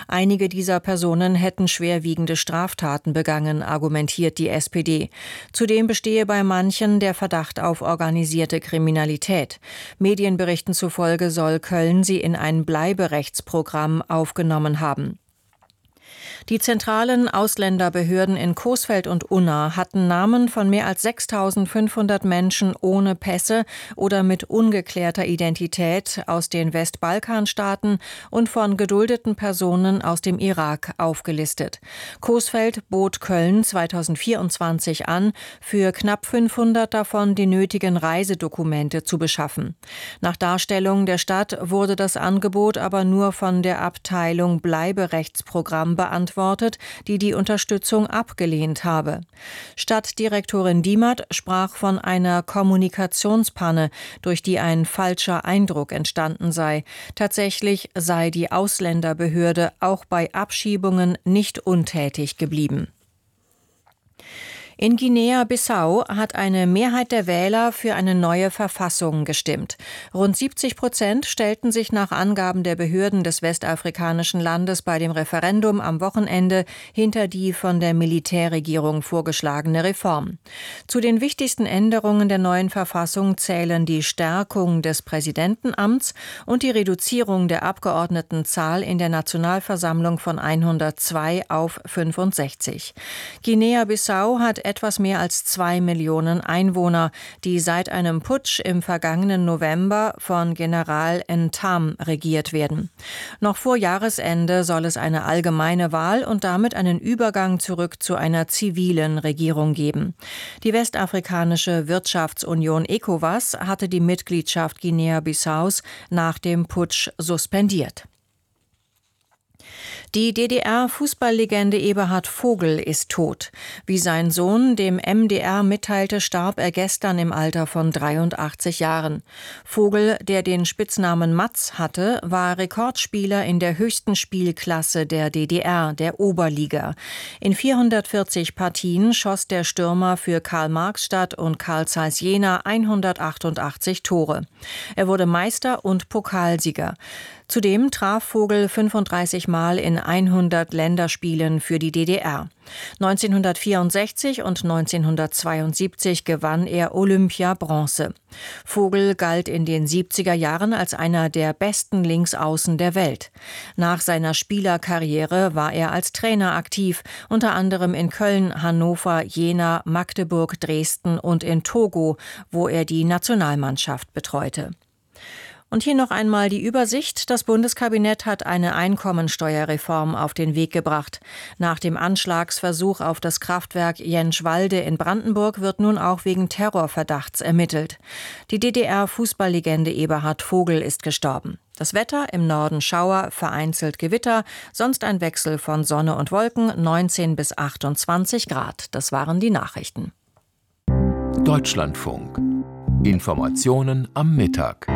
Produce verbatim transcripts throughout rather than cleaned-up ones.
Einige dieser Personen hätten schwerwiegende Straftaten begangen, argumentiert die S P D. Zudem bestehe bei manchen der Verdacht auf organisierte Kriminalität. Medienberichten zufolge soll Köln sie in ein Bleiberechtsprogramm aufgenommen haben. Die zentralen Ausländerbehörden in Coesfeld und Unna hatten Namen von mehr als sechstausendfünfhundert Menschen ohne Pässe oder mit ungeklärter Identität aus den Westbalkanstaaten und von geduldeten Personen aus dem Irak aufgelistet. Coesfeld bot Köln zweitausendvierundzwanzig an, für knapp fünfhundert davon die nötigen Reisedokumente zu beschaffen. Nach Darstellung der Stadt wurde das Angebot aber nur von der Abteilung Bleiberechtsprogramm beantwortet, die die Unterstützung abgelehnt habe. Stadtdirektorin Diemert sprach von einer Kommunikationspanne, durch die ein falscher Eindruck entstanden sei. Tatsächlich sei die Ausländerbehörde auch bei Abschiebungen nicht untätig geblieben. In Guinea-Bissau hat eine Mehrheit der Wähler für eine neue Verfassung gestimmt. Rund siebzig Prozent stellten sich nach Angaben der Behörden des westafrikanischen Landes bei dem Referendum am Wochenende hinter die von der Militärregierung vorgeschlagene Reform. Zu den wichtigsten Änderungen der neuen Verfassung zählen die Stärkung des Präsidentenamts und die Reduzierung der Abgeordnetenzahl in der Nationalversammlung von hundertzwei auf fünfundsechzig. Guinea-Bissau hat etwas mehr als zwei Millionen Einwohner, die seit einem Putsch im vergangenen November von General Ntam regiert werden. Noch vor Jahresende soll es eine allgemeine Wahl und damit einen Übergang zurück zu einer zivilen Regierung geben. Die westafrikanische Wirtschaftsunion ECOWAS hatte die Mitgliedschaft Guinea-Bissaus nach dem Putsch suspendiert. Die D D R-Fußballlegende Eberhard Vogel ist tot. Wie sein Sohn dem M D R mitteilte, starb er gestern im Alter von dreiundachtzig Jahren. Vogel, der den Spitznamen Matz hatte, war Rekordspieler in der höchsten Spielklasse der D D R, der Oberliga. In vierhundertvierzig Partien schoss der Stürmer für Karl-Marx-Stadt und Carl Zeiss Jena hundertachtundachtzig Tore. Er wurde Meister und Pokalsieger. Zudem traf Vogel fünfunddreißig Mal in hundert Länderspielen für die D D R. neunzehnhundertvierundsechzig und neunzehnhundertzweiundsiebzig gewann er Olympia-Bronze. Vogel galt in den siebziger Jahren als einer der besten Linksaußen der Welt. Nach seiner Spielerkarriere war er als Trainer aktiv, unter anderem in Köln, Hannover, Jena, Magdeburg, Dresden und in Togo, wo er die Nationalmannschaft betreute. Und hier noch einmal die Übersicht. Das Bundeskabinett hat eine Einkommensteuerreform auf den Weg gebracht. Nach dem Anschlagsversuch auf das Kraftwerk Jenschwalde in Brandenburg wird nun auch wegen Terrorverdachts ermittelt. Die D D R-Fußballlegende Eberhard Vogel ist gestorben. Das Wetter: im Norden Schauer, vereinzelt Gewitter, sonst ein Wechsel von Sonne und Wolken, neunzehn bis achtundzwanzig Grad. Das waren die Nachrichten. Deutschlandfunk. Informationen am Mittag.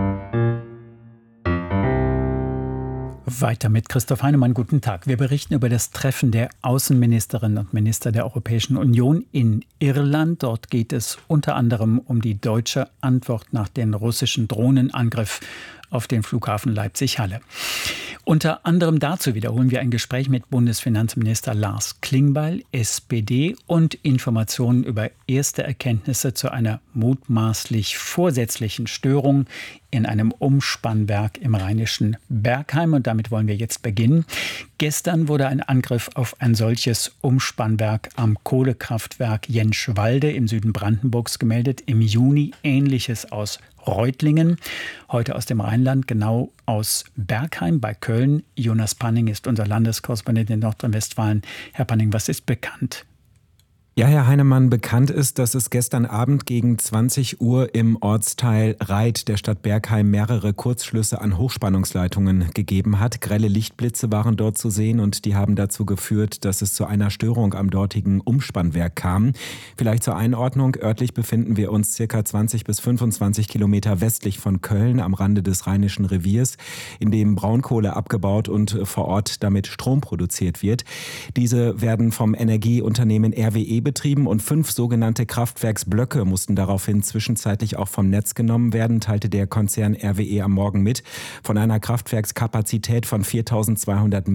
Weiter mit Christoph Heinemann. Guten Tag. Wir berichten über das Treffen der Außenministerinnen und Minister der Europäischen Union in Irland. Dort geht es unter anderem um die deutsche Antwort nach dem russischen Drohnenangriff auf den Flughafen Leipzig-Halle. Unter anderem dazu wiederholen wir ein Gespräch mit Bundesfinanzminister Lars Klingbeil, S P D, und Informationen über erste Erkenntnisse zu einer mutmaßlich vorsätzlichen Störung in einem Umspannwerk im rheinischen Bergheim. Und damit wollen wir jetzt beginnen. Gestern wurde ein Angriff auf ein solches Umspannwerk am Kohlekraftwerk Jenschwalde im Süden Brandenburgs gemeldet. Im Juni Ähnliches aus Reutlingen, heute aus dem Rheinland, genau aus Bergheim bei Köln. Jonas Panning ist unser Landeskorrespondent in Nordrhein-Westfalen. Herr Panning, was ist bekannt? Ja, Herr Heinemann, bekannt ist, dass es gestern Abend gegen zwanzig Uhr im Ortsteil Reit der Stadt Bergheim mehrere Kurzschlüsse an Hochspannungsleitungen gegeben hat. Grelle Lichtblitze waren dort zu sehen und die haben dazu geführt, dass es zu einer Störung am dortigen Umspannwerk kam. Vielleicht zur Einordnung: örtlich befinden wir uns circa zwanzig bis fünfundzwanzig Kilometer westlich von Köln am Rande des Rheinischen Reviers, in dem Braunkohle abgebaut und vor Ort damit Strom produziert wird. Diese werden vom Energieunternehmen R W E betrieben und fünf sogenannte Kraftwerksblöcke mussten daraufhin zwischenzeitlich auch vom Netz genommen werden, teilte der Konzern R W E am Morgen mit. Von einer Kraftwerkskapazität von viertausendzweihundert